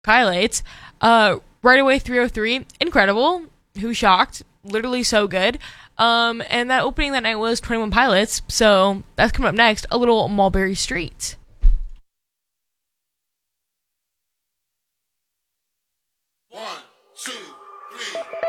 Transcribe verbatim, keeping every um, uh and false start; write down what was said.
Pilots. Uh, Right Away three oh three, incredible. Who shocked? Literally so good. Um, and that opening that night was twenty-one Pilots, so that's coming up next. A little Mulberry Street.